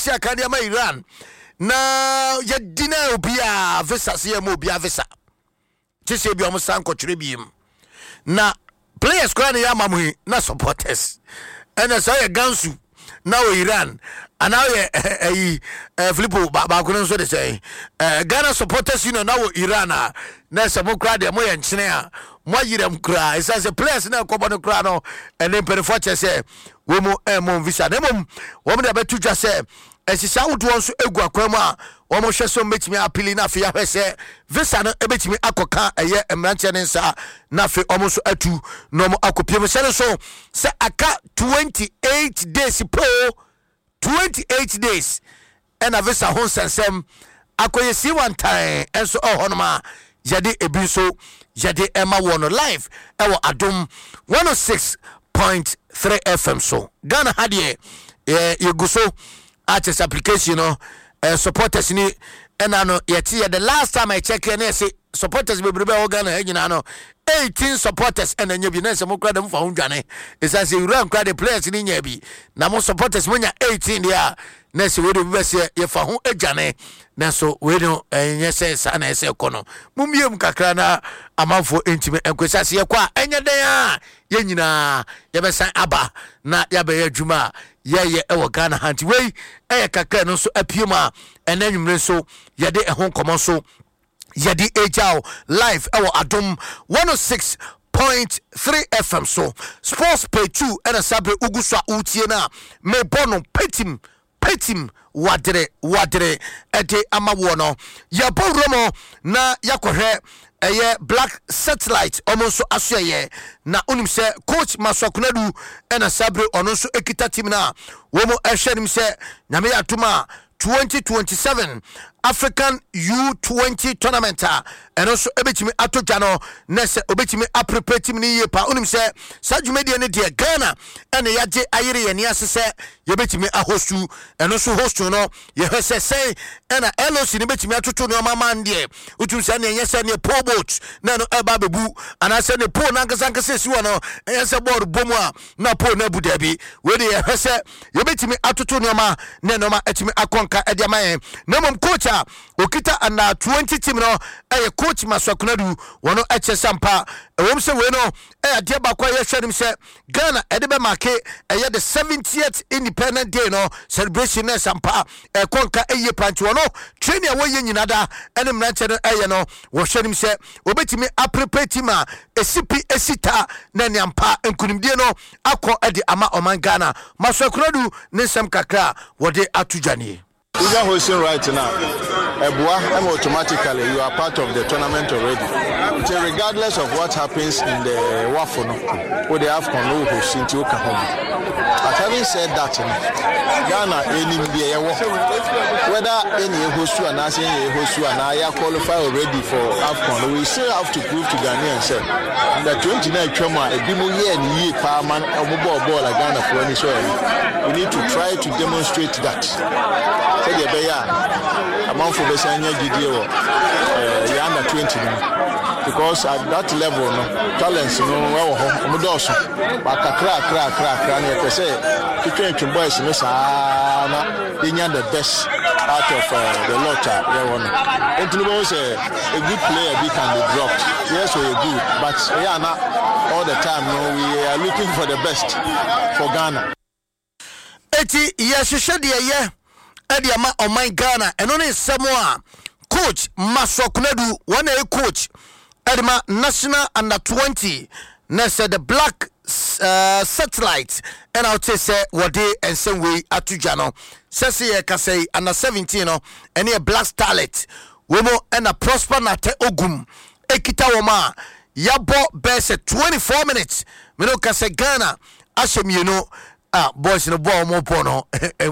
si akade ma Iran na ya dina obia visa se mo obia visa chese bi omusan kotwere biem na players kwa na ya mamuhi na supporters ena so ya gansu na Iran and now Filippo ba kuno so de say Ghana supporters na Iran na some crowd dem mo yenchene a mo yirem kra it says the players na ko bono kra no and then perform say we mo visa na mom wo me da betu twa say esisa wodo nso egu akwam a wo mo hwe so metimi apili na afia hwe say visa no ebetimi akoka eye emranche ne nsa na afi omo so atu no mo akopiem se so say aka 28 days pro 28 days and a visa hon sensem akoye si one time enso ohonoma yade ebi so yade ema wono live ewo adom 106.3 FM so Ghana hadie yeguso artist application no supporters ni enano yeti the last time I check here say supporters bebrebe o Ghana nyina no 18 supporters and nya bi na se mo kra dem fa hundwane isa se ura kra the players ni nya bi na mo supporters mo nya 18 dia na se we do be se ye fa ho adwane na so we no nya se sa na se kono mumiem kakra na amanfo entime enkwesa se ye kwa enya den a ye nyina ye be san aba na ya be adwuma ye ewo Ghana hanti we kakra no so apiema enanwumre so ye de ehon komo so yadi ejao live ewo adom 106.3 FM so sports pay 2 and a sabre uguswa utie na me bono petim wadre ede amawono ya boromo na yakohwe eye black satellite omonso asoye na unim se coach Maswakunadu and a sabre ononso ekita team na womo ehwenim se nyame atuma 2027 African U20 tournament and also ebetimi atojano nese obetimi prepare team ni yepa unim se sajumedi ne de Ghana and yaje ayire ye ni asese yebetimi ahostu and also hostu no ye hese say and LOC ni betimi atoto no mama ndie utum se ne yese ne pool boat na no eba bebu and ase ne pool na nkasa nkasa si wono yese board bomu a na pool na buda bi we de ye hese yebetimi atoto no ma ne no ma etimi akonka ede amaye na mom coach okita under 20 team no coach Maswakunadu wono echesampa ewom se we no ade ba kwa ye hwenim se Ghana edebe make the 70th independent day no celebration na sampa konka eye panchi wono train ya woye nyinada ene mranche no no wo hwenim se obetimi prepare team a esipi esita na nyampa enkunimdie no akọ ede ama oman Ghana Maswakunadu ne nsem kakra wode atujanie. If you are hosting right now, automatically you are part of the tournament already. So regardless of what happens in the Wafono, or the AFCON, who hosting to Oklahoma. But having said that, Ghana, whether any host and I qualify already for AFCON, we still have to prove to Ghanaians that 29 Choma, a Bimoye and Ye Parman, a mobile ball like Ghana for any soil. We need to try to demonstrate that. The amount for the senior GDO, under 20, because at that level, talents, Mudoso, but crack, say, to boys, Miss Anna, the best out of the lot. And to know a good player, we can be dropped. Yes, we're good, but we are not all the time. No, we are looking for the best for Ghana. Yes, you should, yeah. Ediama oman Ghana eno ne semwa coach Maswakunadu one coach edima national under 20 na said the black satellite and I would say what day and same way atujano sese ka say under 17 no and a black starlet womo and a prosper na te ogum ekita woma yabo best 24 minutes me no ka say Ghana asem you know boys no ball mo pono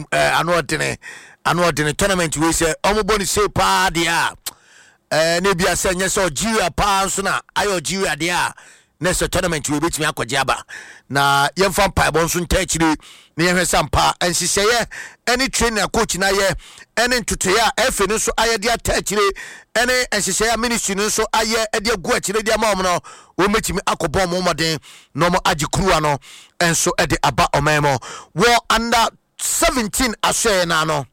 anodene tournament we say omoboni say pa dia ne bia say nyese Nigeria pa so na ayo Nigeria dia next tournament we betimi akwaje aba na yemfa pa bon so ntachiri ne yehwe sampa ensiseye any trainer coach na ye any ntutoya efe no so aye dia tachiri any ensiseye ministry no so aye e dia gu achire dia ma no o metimi akobon mo moden no mo agikruwa no enso e de aba omemo wo under 17 aswe na no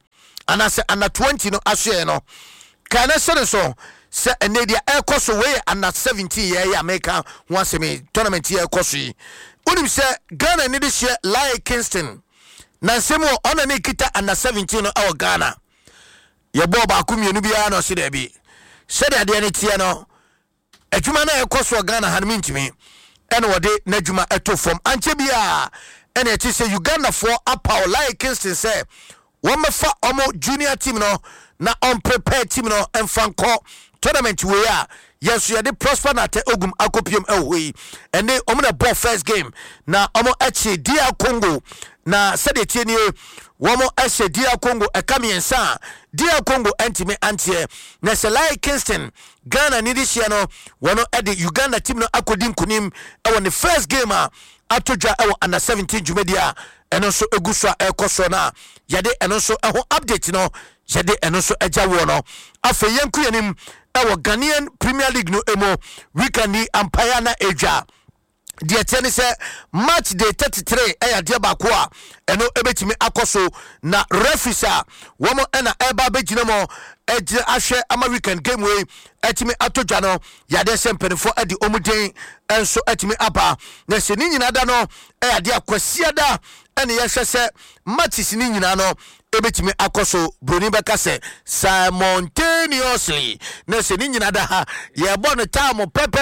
anase under 20 no ahye no kana sene so se enedia ekoso we under 17 ye America once me tournament ye ekoso yi unim se Ghana ni de hye Lai Kingston na nsemo ona ne kita under 17 no awo Ghana ye bo ba akumienu bia no se da bi se da de ne tie no adwuma na ekoso Ghana han mintimi ene wode na adwuma eto fom anche bia ene ti se Uganda for apa Lai Kingston say one mefa omo junior team no na unprepared team no enfanko tournament we are yes you dey prosper na te ogum akopiem ehoi ene omo na ball first game na omo echi DR Congo na sede tie ni womo eche DR Congo ekamiensa DR Congo entime antie na se Lai Kingston Ghana ni this year no wono e the Uganda team no akodim kunim e won the first game atoja e under 17 jumedia eno so egusua ekoso na yade eno so eho update no yade eno so eja wo no afa yenku yanim ewo Ghanaian Premier League no emo weekend ni Empire na eja die tene se match day 33 eya dia ba ko a eno ebetimi akoso na refisa womo ena eba begina mo eje ahwe ama weekend game we etimi atodwa no yade sempenfo adi omuden enso etimi aba na se ni nyina da no eya dia kwasia da ene ye hwese matches ni nyina no ebetimi akoso broni beka se simultaneously na se ni nyina da ha ye bo no time pepe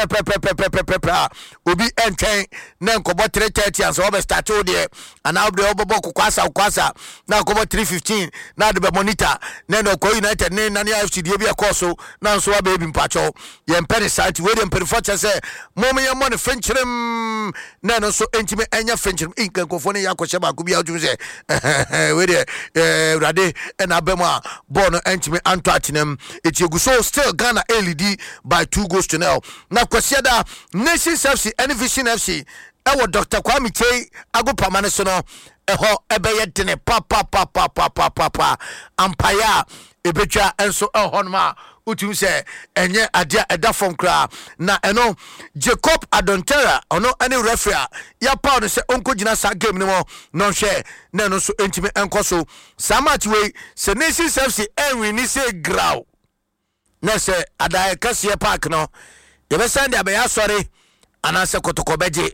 obi enten na nkobo 3:30 anso obe start odie ana obi obobo kwasa na nkobo 3:15 na de be monitor na no ko United ne na AFC die bi akoso na nso wa baby mpacho ye mpere site we de mpere focha se mom ye mo ne fenchirem na no so entime enya fenchirem inkan kofo ne yakoshe ba ku bi adum se we de rade and abema born entime anto atinem etieguso still Ghana LED by 2-0 na kwasiada Nations FC and Vision FC ewo Dr. Kwame Chei agopamane so no eho ebeye dene papa ampaya ebetwa enso eho nma utum se enye adia eda fom kra na eno Jacob Adontera ono any referee ya pa no se onko gina sa game ni mo no hwe na no so entime enkoso sa match we se Nations FC enwi ni se graw na se adai kase park no ye be send ya be ya sori anase kotokobeje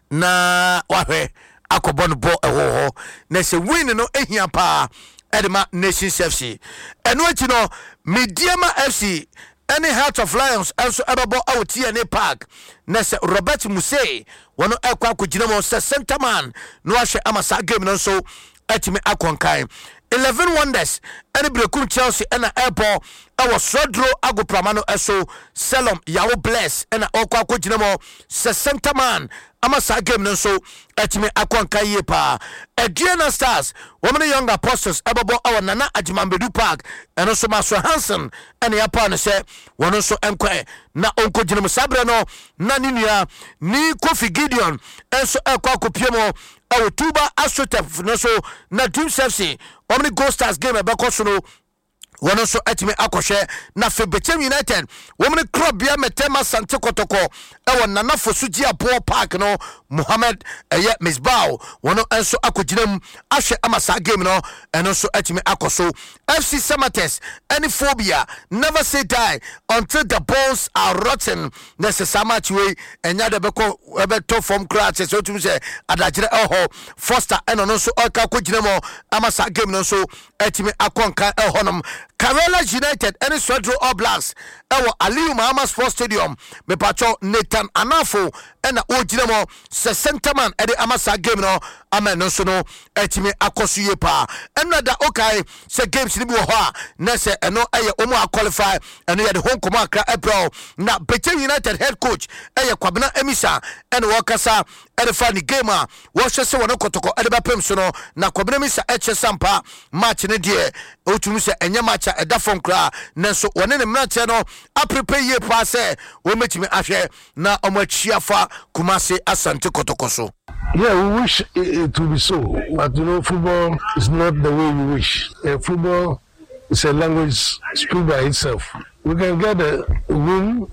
na wahwe akobon bo eho na se win no ehia pa Edema Nations FC eno achi no Mediama FC any Heart of Lions also ebabo out TNA Park na se Robert Muse wono ekwa akogina mo se center man no ahwe amasa game no so atime akonkan 11 wonders any brekum Chelsea and airport our Sodro agopramano eso Selom yawo bless and okwa akogina mo se center man amasa game no so atime akonkan ye pa Adriana Stars women young apostles ebabo our Nana Ajimambedu Park and also Master Hansen and ya pa no se wono so enkwa na onkogina mo sabre no na ninua ni Kofi Gideon enso ekwa kopiemo our Tuba Astrotef no so na Dreams FC omni Ghost Stars game ebeko so no wono so atime akɔhwɛ na Febechem United women club bia metema Sante Kotoko ewo Nana Fosuji Apo Park no Mohammed Misbao wono enso akoginam ahwɛ amasa game no eno so atime akoso FC Samates any phobia never say die until the bones are rotten necessary match way enya de beko ebeto from crash so to say adagire eho Foster eno no so aka koginam amasa game no so atime akonka ehonom Karela United any Sodro Oblast ewo Aliyu Mahama Sports Stadium me pacho Nathan Anafo ena ojinamo se centerman ede amasa game no ama no so no etime akoso ye pa ena da okay se games ni bi wo ho a na se eno eye omo a qualify eno ye de home komo akra April na Bechem United head coach eye Kwabena Emisa ena wakasa ede fa ni game a wo hwe se wono kotoko ede ba pem so no na Kwabena Emisa eche sampa match ne de otumi se enye match eda fom kra na so wone ne mrache no a prepare ye pa se wo metimi ahwe na omo achiafa Kumasi Asante Kotoko so. Yeah, we wish it to be so, but you know, football is not the way we wish. Football is a language speak by itself. We can get a win